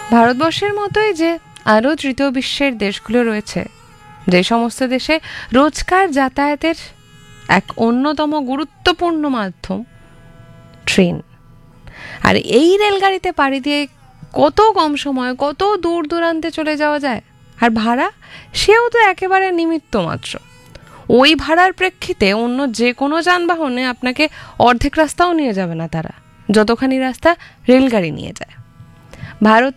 ভারতবর্ষের মতোই যে আরও তৃতীয় বিশ্বের দেশগুলো রয়েছে, যে সমস্ত দেশে রোজকার যাতায়াতের এক অন্যতম গুরুত্বপূর্ণ মাধ্যম ট্রেন। আর এই রেলগাড়িতে পাড়ি দিয়ে কত কম সময়ে কত দূর দূরান্তে চলে যাওয়া যায়। আর ভাড়া, সেও তো একেবারে নিমিত্ত মাত্র। ওই ভাড়ার প্রেক্ষিতে অন্য যে কোনো যানবাহনে আপনাকে অর্ধেক রাস্তাও নিয়ে যাবে না তারা, যতখানি রাস্তা রেলগাড়ি নিয়ে যায়। ভারত